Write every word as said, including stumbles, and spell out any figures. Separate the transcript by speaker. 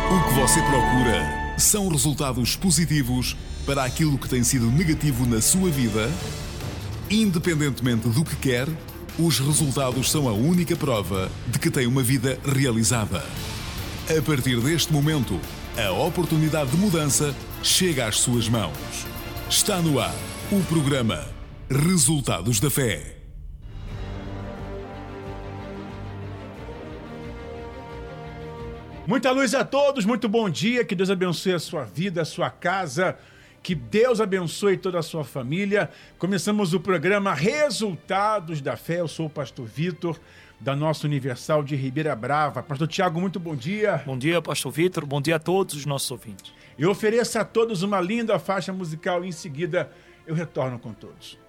Speaker 1: O que você procura são resultados positivos para aquilo que tem sido negativo na sua vida? Independentemente do que quer, os resultados são a única prova de que tem uma vida realizada. A partir deste momento, a oportunidade de mudança chega às suas mãos. Está no ar o programa Resultados da Fé.
Speaker 2: Muita luz a todos, muito bom dia, que Deus abençoe a sua vida, a sua casa, que Deus abençoe toda a sua família. Começamos o programa Resultados da Fé, eu sou o pastor Vitor, da nossa Universal de Ribeira Brava. Pastor Tiago, muito bom dia.
Speaker 3: Bom dia, pastor Vitor, bom dia a todos os nossos ouvintes.
Speaker 2: Eu ofereço a todos uma linda faixa musical e em seguida eu retorno com todos.